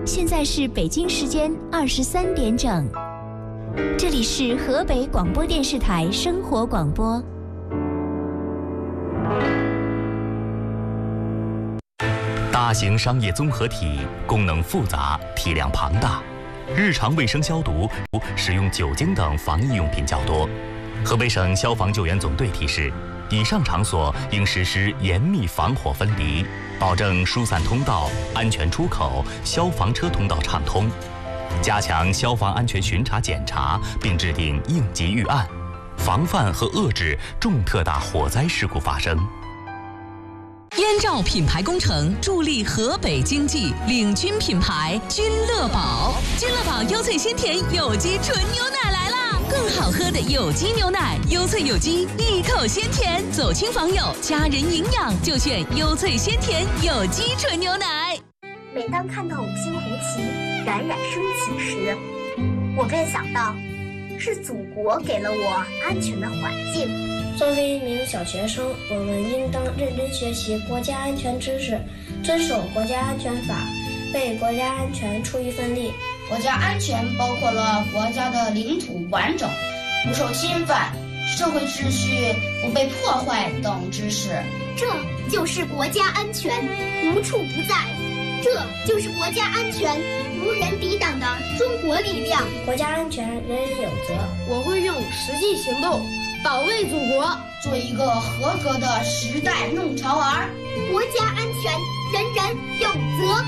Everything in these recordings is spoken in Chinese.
现在是北京时间23点整，这里是河北广播电视台生活广播。 大型商业综合体功能复杂，体量庞大，日常卫生消毒使用酒精等防疫用品较多。河北省消防救援总队提示，以上场所应实施严密防火分离，保证疏散通道、安全出口、消防车通道畅通，加强消防安全巡查检查，并制定应急预案，防范和遏制重特大火灾事故发生。 燕赵品牌工程助力河北经济，领军品牌君乐宝。君乐宝优萃鲜甜有机纯牛奶来啦！更好喝的有机牛奶，优萃有机，一口鲜甜。走亲访友，家人营养就选优萃鲜甜有机纯牛奶。 每当看到5星红旗冉冉升起时，我便想到，是祖国给了我安全的环境。 作为一名小学生，我们应当认真学习国家安全知识，遵守国家安全法，为国家安全出一份力。 国家安全包括了国家的领土完整、不受侵犯、社会秩序不被破坏等知识。 这就是国家安全无处不在，这就是国家安全无人抵挡的中国力量。 国家安全人人有责， 我会用实际行动保卫祖国， 做一个合格的时代弄潮儿。 国家安全人人有责。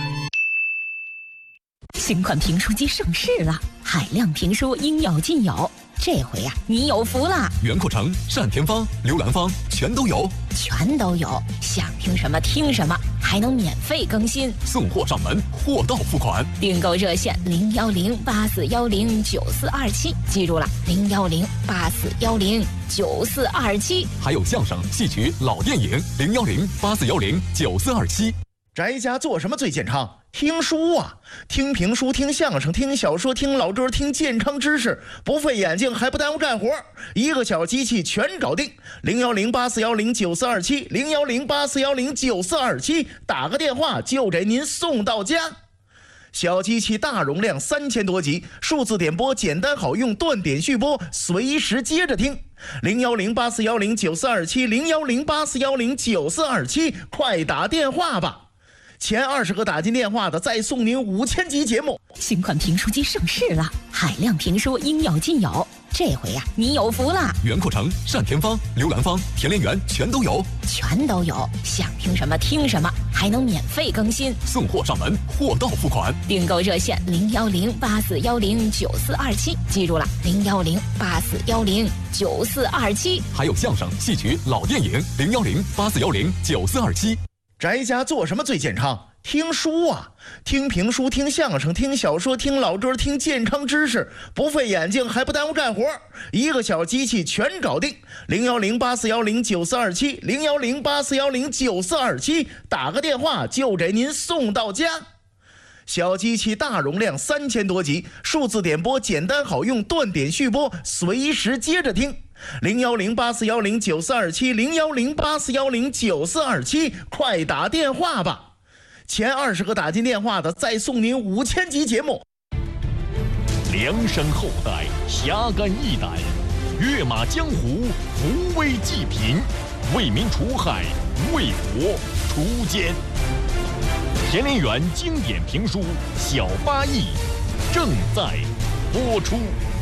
新款评书机上市了，海量评书应有尽有。这回呀，你有福了！ 袁阔成、单田芳、刘兰芳全都有， 全都有，想听什么听什么，还能免费更新， 送货上门，货到付款。 订购热线01084109427，记住了，01084109427。 还有相声、戏曲、老电影01084109427。 宅家做什么最健康？听书啊，听评书，听相声，听小说，听老歌，听健康知识，不费眼睛还不耽误干活，一个小机器全搞定。01084109427 01084109427，打个电话就给您送到家。小机器大容量3000多集，数字点播简单好用，断点续播，随时接着听。01084109427 01084109427，快打电话吧。前20个打进电话的，再送您5000集节目。 新款评书机上市了，海量评书应有尽有。这回呀，你有福了！ 袁阔成、单田芳、刘兰芳、田连元全都有， 全都有，想听什么听什么，还能免费更新， 送货上门，货到付款。 订购热线01084109427，记住了，01084109427。 还有相声、戏曲、老电影01084109427。 宅家做什么最健康？听书啊，听评书，听相声，听小说，听老歌，听健康知识，不费眼睛还不耽误干活，一个小机器全搞定。01084109427 01084109427，打个电话就给您送到家。小机器大容量3000多集，数字点播简单好用，断点续播，随时接着听。01084109427 01084109427，快打电话吧。前20个打进电话的，再送您5000集节目。 梁山后代侠肝义胆，跃马江湖，扶危济贫，为民除害，为国除奸。田连元经典评书《小八义》正在播出。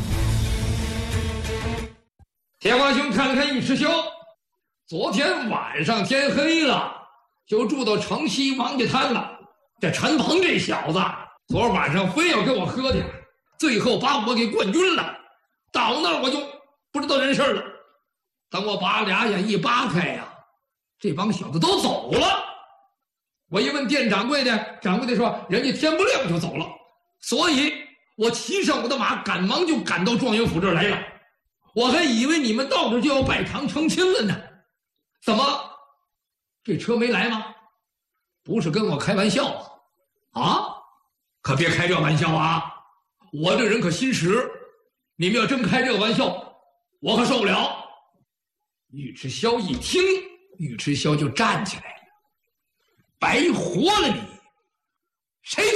天华兄看了看尉迟霄，昨天晚上天黑了，就住到城西王家滩了。这陈鹏这小子，昨晚上非要跟我喝点，最后把我给灌晕了。到那儿我就不知道人事了。等我把俩眼一扒开呀，这帮小子都走了。我一问店掌柜的，掌柜的说人家天不亮就走了。所以我骑上我的马，赶忙就赶到状元府这儿来了。我还以为你们到这就要拜堂成亲了呢，怎么这车没来吗？不是跟我开玩笑啊？可别开这玩笑啊！我这人可心实，你们要真开这个玩笑，我可受不了。尉迟霄一听，尉迟霄就站起来了，白活了你！谁给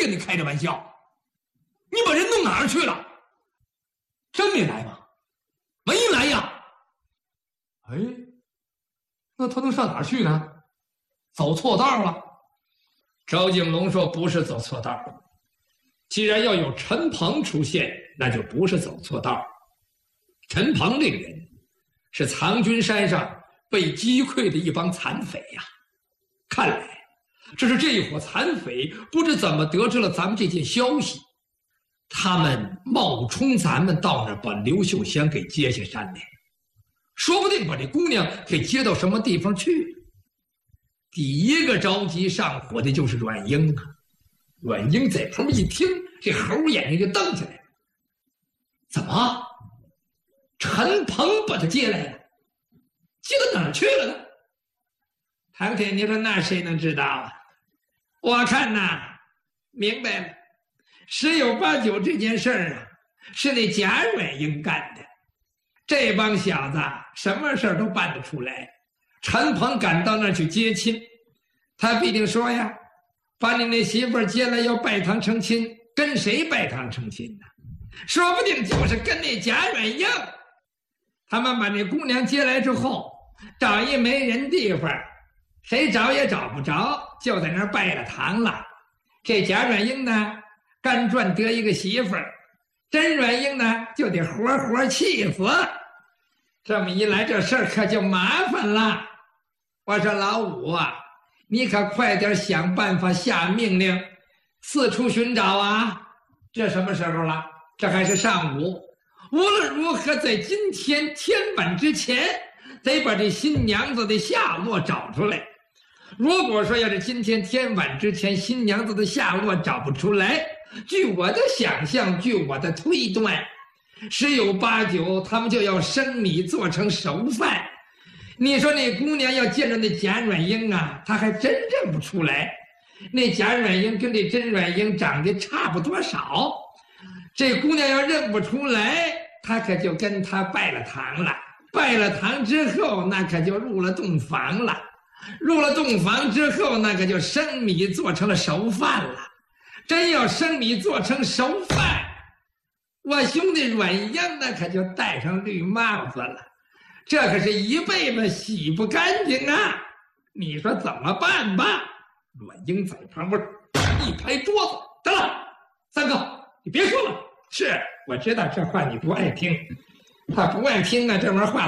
跟你开着玩笑。你把人弄哪儿去了？真没来吗？没来呀。哎，那他能上哪儿去呢？走错道了。赵景龙说不是走错道，既然要有陈鹏出现，那就不是走错道。陈鹏这个人是藏军山上被击溃的一帮残匪呀。看来这是这一伙残匪不知怎么得知了咱们这件消息，他们冒充咱们到那儿把刘秀香给接下山来，说不定把这姑娘给接到什么地方去。第一个着急上火的就是阮英啊。阮英在旁边一听，这猴眼睛就瞪起来了。怎么？陈鹏把他接来了？接到哪儿去了呢？唐铁，你说那谁能知道啊？我看呐，明白了，十有八九这件事儿啊，是那贾阮英干的。这帮小子什么事儿都办得出来。陈鹏赶到那儿去接亲，他必定说呀，把你那媳妇儿接来要拜堂成亲，跟谁拜堂成亲呢？说不定就是跟那贾阮英。他们把那姑娘接来之后，找一没人地方，谁找也找不着，就在那儿拜了堂了。这贾阮英呢，干赚得一个媳妇儿，真阮英呢就得活活气死。这么一来，这事儿可就麻烦了。我说老五啊，你可快点想办法下命令，四处寻找啊！这什么时候了？这还是上午。无论如何，在今天天晚之前，得把这新娘子的下落找出来。如果说要是今天天晚之前新娘子的下落找不出来，据我的想象，据我的推断，十有八九他们就要生米做成熟饭。你说那姑娘要见着那贾阮英啊，她还真认不出来。那贾阮英跟这甄阮英长得差不多少，这姑娘要认不出来，她可就跟她拜了堂了。拜了堂之后，那可就入了洞房了。入了洞房之后，那可就生米做成了熟饭了。真要生米做成熟饭，我兄弟阮英那可就戴上绿帽子了。这可是一辈子洗不干净啊！你说怎么办吧？阮英在旁边一拍桌子，得了，三哥，你别说了。是，我知道这话你不爱听，他不爱听啊，这门话